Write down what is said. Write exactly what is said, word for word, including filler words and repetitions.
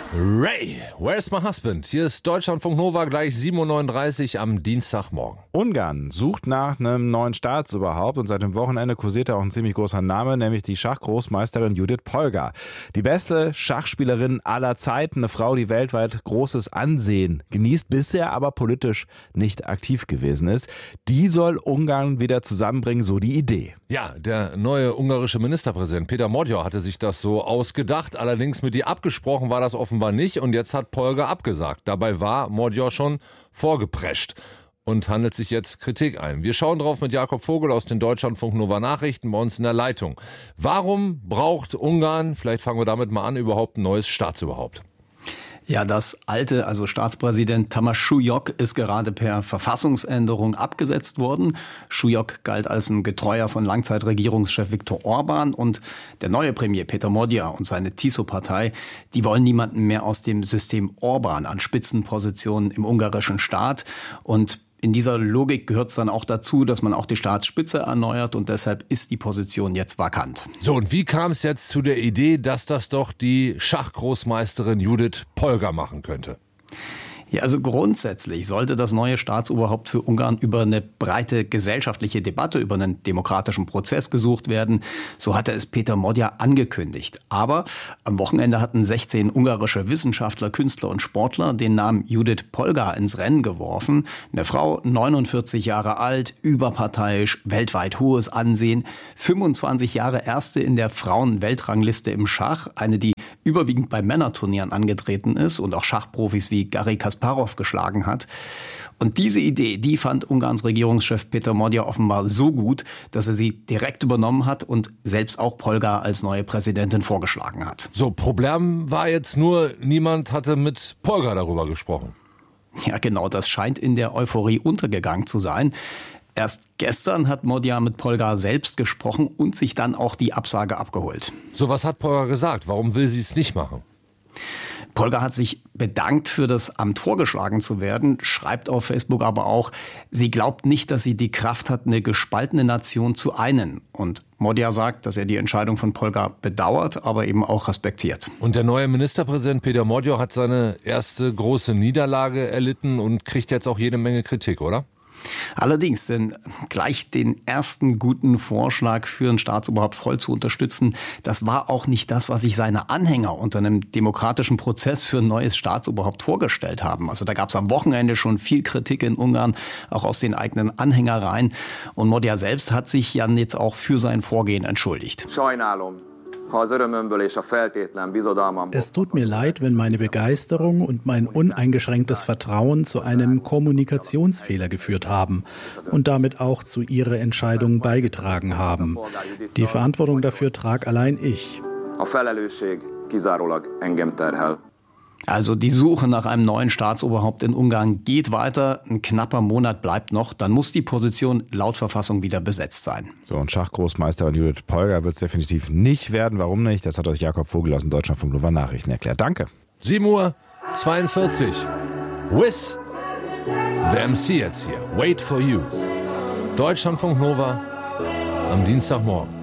Ray, where's my husband? Hier ist Deutschlandfunk Nova, gleich sieben Uhr neununddreißig am Dienstagmorgen. Ungarn sucht nach einem neuen Staatsoberhaupt und seit dem Wochenende kursiert auch ein ziemlich großer Name, nämlich die Schachgroßmeisterin Judith Polgar. Die beste Schachspielerin aller Zeiten, eine Frau, die weltweit großes Ansehen genießt, bisher aber politisch nicht aktiv gewesen ist. Die soll Ungarn wieder zusammenbringen, so die Idee. Ja, der neue ungarische Ministerpräsident Peter Magyar hatte sich das so ausgedacht, allerdings mit ihr abgesprochen war das offenbar nicht und jetzt hat Polgar abgesagt. Dabei war Magyar schon vorgeprescht und handelt sich jetzt Kritik ein. Wir schauen drauf mit Jakob Vogel aus den Deutschlandfunk Nova Nachrichten bei uns in der Leitung. Warum braucht Ungarn, vielleicht fangen wir damit mal an, überhaupt ein neues Staatsoberhaupt? Ja, das alte, also Staatspräsident Tamás Súlyog ist gerade per Verfassungsänderung abgesetzt worden. Súlyog galt als ein Getreuer von Langzeitregierungschef Viktor Orbán und der neue Premier Péter Magyar und seine Tiszó-Partei, die wollen niemanden mehr aus dem System Orbán an Spitzenpositionen im ungarischen Staat. Und in dieser Logik gehört es dann auch dazu, dass man auch die Staatsspitze erneuert und deshalb ist die Position jetzt vakant. So, und wie kam es jetzt zu der Idee, dass das doch die Schachgroßmeisterin Judith Polgar machen könnte? Ja, also grundsätzlich sollte das neue Staatsoberhaupt für Ungarn über eine breite gesellschaftliche Debatte, über einen demokratischen Prozess gesucht werden. So hatte es Péter Magyar angekündigt. Aber am Wochenende hatten sechzehn ungarische Wissenschaftler, Künstler und Sportler den Namen Judith Polgar ins Rennen geworfen. Eine Frau, neunundvierzig Jahre alt, überparteiisch, weltweit hohes Ansehen, fünfundzwanzig Jahre Erste in der Frauen-Weltrangliste im Schach, eine, die überwiegend bei Männerturnieren angetreten ist und auch Schachprofis wie Garry Kasparov geschlagen hat. Und diese Idee, die fand Ungarns Regierungschef Péter Magyar offenbar so gut, dass er sie direkt übernommen hat und selbst auch Polgar als neue Präsidentin vorgeschlagen hat. So, Problem war jetzt nur, niemand hatte mit Polgar darüber gesprochen. Ja, genau, das scheint in der Euphorie untergegangen zu sein. Erst gestern hat Magyar mit Polgar selbst gesprochen und sich dann auch die Absage abgeholt. So, was hat Polgar gesagt? Warum will sie es nicht machen? Polgar hat sich bedankt, für das Amt vorgeschlagen zu werden, schreibt auf Facebook aber auch, sie glaubt nicht, dass sie die Kraft hat, eine gespaltene Nation zu einen. Und Magyar sagt, dass er die Entscheidung von Polgar bedauert, aber eben auch respektiert. Und der neue Ministerpräsident Péter Magyar hat seine erste große Niederlage erlitten und kriegt jetzt auch jede Menge Kritik, oder? Allerdings, denn gleich den ersten guten Vorschlag für ein Staatsoberhaupt voll zu unterstützen, das war auch nicht das, was sich seine Anhänger unter einem demokratischen Prozess für ein neues Staatsoberhaupt vorgestellt haben. Also da gab es am Wochenende schon viel Kritik in Ungarn, auch aus den eigenen Anhängereien. Und Magyar selbst hat sich ja jetzt auch für sein Vorgehen entschuldigt. Es tut mir leid, wenn meine Begeisterung und mein uneingeschränktes Vertrauen zu einem Kommunikationsfehler geführt haben und damit auch zu Ihrer Entscheidung beigetragen haben. Die Verantwortung dafür trage allein ich. Also die Suche nach einem neuen Staatsoberhaupt in Ungarn geht weiter. Ein knapper Monat bleibt noch. Dann muss die Position laut Verfassung wieder besetzt sein. So, und Schachgroßmeisterin Judith Polgar wird es definitiv nicht werden. Warum nicht? Das hat euch Jakob Vogel aus dem Deutschlandfunk Nova Nachrichten erklärt. Danke. sieben Uhr zweiundvierzig. Wiz, der M C jetzt hier. Wait for you. Deutschlandfunk Nova am Dienstagmorgen.